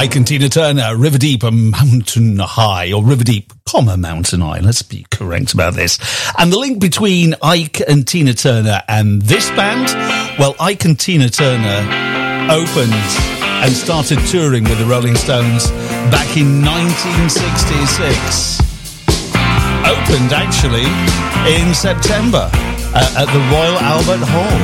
Ike and Tina Turner, River Deep and Mountain High, or River Deep, Mountain High. Let's be correct about this. And the link between Ike and Tina Turner and this band, well, Ike and Tina Turner opened and started touring with the Rolling Stones back in 1966. Opened, actually, in September at the Royal Albert Hall.